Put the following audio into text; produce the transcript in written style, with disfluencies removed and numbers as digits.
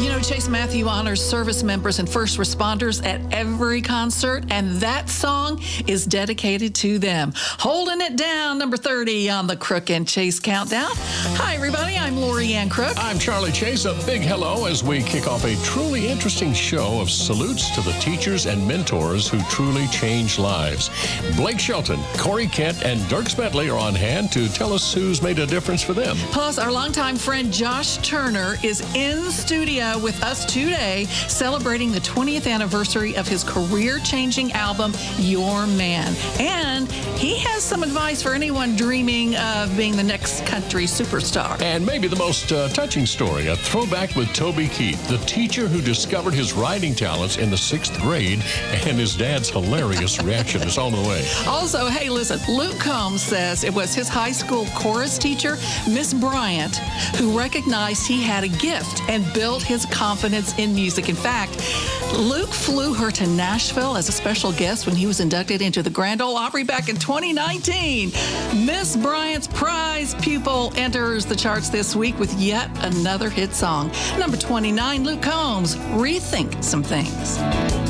You know, Chase Matthew honors service members and first responders at every concert, and that song is dedicated to them. Holding it down, number 30 on the Crook and Chase Countdown. Hi, everybody. I'm Lori Ann Crook. I'm Charlie Chase. A big hello as we kick off a truly interesting show of salutes to the teachers and mentors who truly change lives. Blake Shelton, Corey Kent, and Dirk Bentley are on hand to tell us who's made a difference for them. Plus, our longtime friend Josh Turner is in studio with us today, celebrating the 20th anniversary of his career-changing album, Your Man. And he has some advice for anyone dreaming of being the next country superstar. And maybe the most touching story, a throwback with Toby Keith, the teacher who discovered his writing talents in the 6th grade, and his dad's hilarious reaction is on the way. Also, hey, listen, Luke Combs says it was his high school chorus teacher, Miss Bryant, who recognized he had a gift and built his confidence in music. In fact, Luke flew her to Nashville as a special guest when he was inducted into the Grand Ole Opry back in 2019. Miss Bryant's prize pupil enters the charts this week with yet another hit song. Number 29, Luke Combs, Rethink Some Things.